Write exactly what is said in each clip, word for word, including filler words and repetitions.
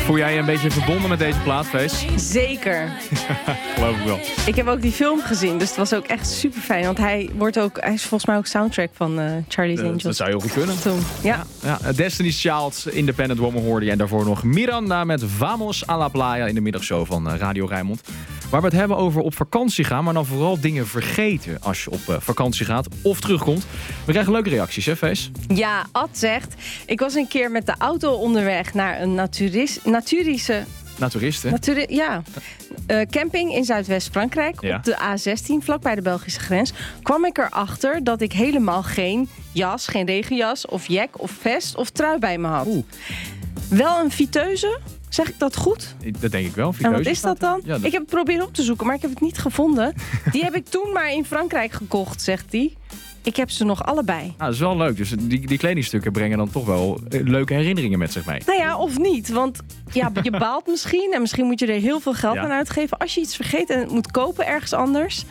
Voel jij je een beetje verbonden met deze plaat, Fees? Zeker. Geloof ik wel. Ik heb ook die film gezien, dus het was ook echt super fijn. Want hij, wordt ook, hij is volgens mij ook soundtrack van uh, Charlie's Uh, Angels. dat zou heel goed kunnen. Toen, ja. Ja, ja, Destiny's Child, Independent Woman hoorde je. En daarvoor nog Miranda met Vamos a la Playa in de middagshow van uh, Radio Rijnmond. Waar we het hebben over op vakantie gaan, maar dan vooral dingen vergeten als je op uh, vakantie gaat of terugkomt. We krijgen leuke reacties, hè, Fees? Ja, Ad zegt, ik was een keer met de auto onderweg naar een naturis, naturische... Naturisten. Naturi- ja. Uh, camping in Zuidwest-Frankrijk, Ja. op de A zestien, vlakbij de Belgische grens, kwam ik erachter dat ik helemaal geen jas, geen regenjas of jack of vest of trui bij me had. Oeh. Wel een fiteuze. Zeg ik dat goed? Dat denk ik wel. En wat is dat dan? Ja, dat... Ik heb het proberen op te zoeken, maar ik heb het niet gevonden. Die heb ik toen maar in Frankrijk gekocht, zegt hij. Ik heb ze nog allebei. Ah, dat is wel leuk. Dus die, die kledingstukken brengen dan toch wel uh, leuke herinneringen met zich mee. Nou ja, of niet. Want ja, je baalt misschien. En misschien moet je er heel veel geld Ja. aan uitgeven. Als je iets vergeet en het moet kopen ergens anders.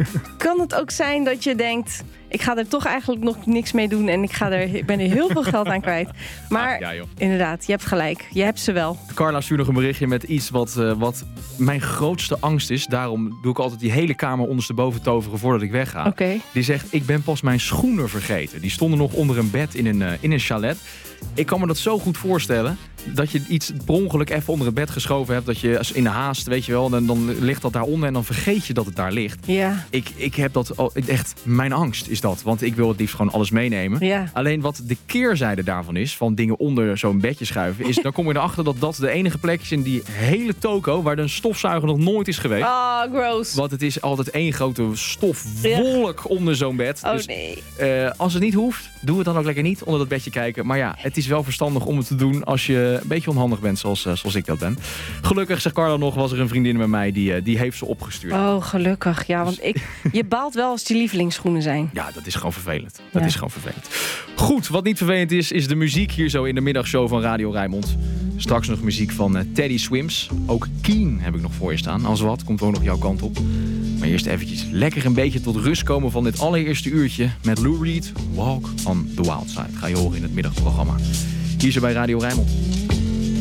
Kan het ook zijn dat je denkt... ik ga er toch eigenlijk nog niks mee doen. En ik, ga er, ik ben er heel veel geld aan kwijt. Maar Ah, ja, joh. inderdaad, je hebt gelijk. Je hebt ze wel. Carla stuurde nog een berichtje met iets wat, uh, wat mijn grootste angst is. Daarom doe ik altijd die hele kamer ondersteboven toveren voordat ik wegga. Oké. Okay. Die zegt, ik ben pas mijn schoenen vergeten. Die stonden nog onder een bed in een, uh, in een chalet. Ik kan me dat zo goed voorstellen. Dat je iets per ongeluk even onder het bed geschoven hebt. Dat je in de haast, weet je wel, dan, dan ligt dat daaronder. En dan vergeet je dat het daar ligt. Ja. Ik, ik heb dat, al, echt, mijn angst is dat. Want ik wil het liefst gewoon alles meenemen. Ja. Alleen wat de keerzijde daarvan is, van dingen onder zo'n bedje schuiven, is dan kom je erachter dat dat de enige plek is in die hele toko waar een stofzuiger nog nooit is geweest. Oh, gross. Want het is altijd één grote stofwolk ja. onder zo'n bed. Oh dus, nee. Uh, als het niet hoeft, doe het dan ook lekker niet onder dat bedje kijken. Maar ja, het is wel verstandig om het te doen als je een beetje onhandig bent zoals, uh, zoals ik dat ben. Gelukkig, zegt Carla nog, was er een vriendin met mij die, uh, die heeft ze opgestuurd. Oh, gelukkig. Ja, want ik, je baalt wel als die lievelingsschoenen zijn. Ja, dat is gewoon vervelend. Dat ja. is gewoon vervelend. Goed, wat niet vervelend is, is de muziek hier zo in de middagshow van Radio Rijnmond. Straks nog muziek van uh, Teddy Swims. Ook Keen heb ik nog voor je staan. Als wat, komt ook nog jouw kant op. Maar eerst eventjes lekker een beetje tot rust komen van dit allereerste uurtje met Lou Reed, Walk on the Wild Side. Ga je horen in het middagprogramma. Hier zo bij Radio Rijnmond.